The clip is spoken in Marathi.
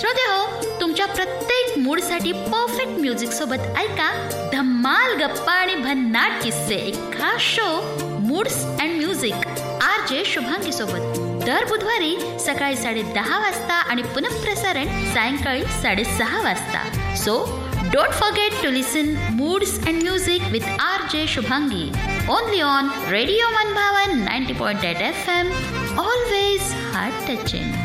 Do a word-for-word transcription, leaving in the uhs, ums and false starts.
श्रोतेहो, तुमच्या प्रत्येक मूडसाठी परफेक्ट म्युझिक सोबत ऐका धम्माल गप्पा आणि भन्नाट किस्से. एक खास show moods and music R J Shubhangi सोबत दर बुधवारी सकाळी साडे दहा वाजता आणि पुनःप्रसारण सायंकाळी साडेसहा वाजता. So don't forget to listen moods and music with R J Shubhangi only on radio मनभावन ninety point eight F M. Always heart touching.